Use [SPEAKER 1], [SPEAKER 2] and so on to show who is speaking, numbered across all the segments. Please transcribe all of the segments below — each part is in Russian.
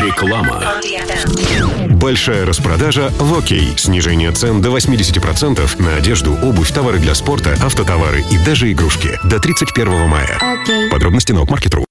[SPEAKER 1] Реклама. Большая распродажа в ОК. Снижение цен до 80% на одежду, обувь, товары для спорта, автотовары и даже игрушки. До 31 мая. Подробности на Окмаркет.ру.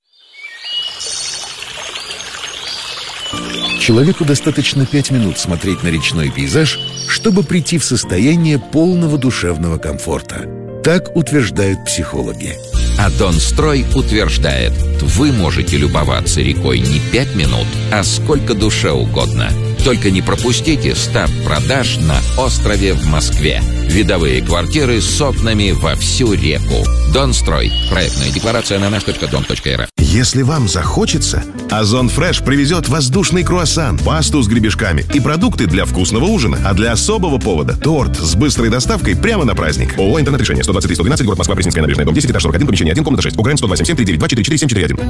[SPEAKER 2] Человеку достаточно 5 минут смотреть на речной пейзаж, чтобы прийти в состояние полного душевного комфорта. Так утверждают психологи.
[SPEAKER 3] А Донстрой утверждает, вы можете любоваться рекой не 5 минут, а сколько душе угодно. Только не пропустите старт продаж на острове в Москве. Видовые квартиры с окнами во всю реку. Донстрой. Проектная декларация на наш.дом.рф.
[SPEAKER 4] Если вам захочется, Озон Фреш привезет воздушный круассан, пасту с гребешками и продукты для вкусного ужина. А для особого повода – торт с быстрой доставкой прямо на праздник. ООО «Интернет-решение», 123-112, город Москва, Пресненская набережная, дом 10, этаж 41, помещение 1, комната 6. УГРН 127-392-44-741.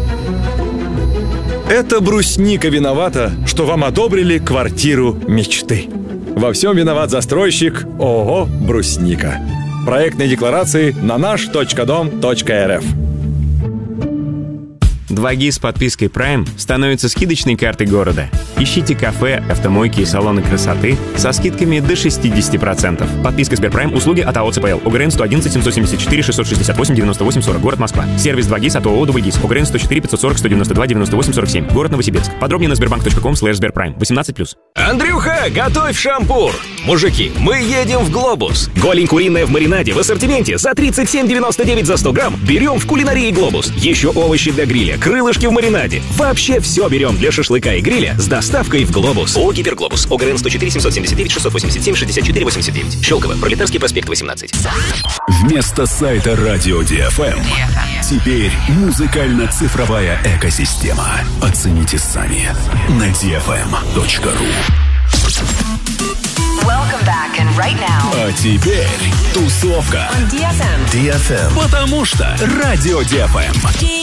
[SPEAKER 5] Это брусника виновата, что вам одобрили квартиру мечты. Во всем виноват застройщик ООО «Брусника». Проектные декларации на наш.дом.рф.
[SPEAKER 6] 2GIS с подпиской Prime становится скидочной картой города. Ищите кафе, автомойки и салоны красоты со скидками до 60%. Подписка Сберпрайм. Услуги от АО ЦПЛ. ОГРН 111 774 668 98 40. Город Москва. Сервис 2GIS от ООО «Дубльгиз». ОГРН 104 540 192 98 47. Город Новосибирск. Подробнее на sberbank.com/Сберпрайм. 18+.
[SPEAKER 7] Андрюха, готовь шампур! Мужики, мы едем в Глобус. Голень куриная в маринаде в ассортименте за 37,99 за 100 грамм. Берем в кулинарии Глобус. Еще овощи для гриля, крылышки в маринаде. Вообще все берем для шашлыка и гриля с доставкой в Глобус. ООО «Гиперглобус». ОГРН 104 779 687 64 89. Щелково. Пролетарский проспект 18.
[SPEAKER 1] Вместо сайта Радио ДФМ теперь музыкально-цифровая экосистема. Оцените сами на dfm.ru. А теперь тусовка. DFM. Потому что Радио ДФМ.